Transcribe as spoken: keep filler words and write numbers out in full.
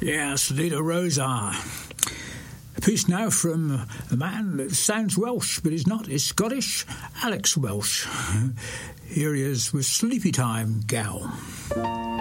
Yes, Lita Rosa. A piece now from a man that sounds Welsh, but he's not. He's Scottish, Alex Welsh. Here he is with Sleepy Time Gal.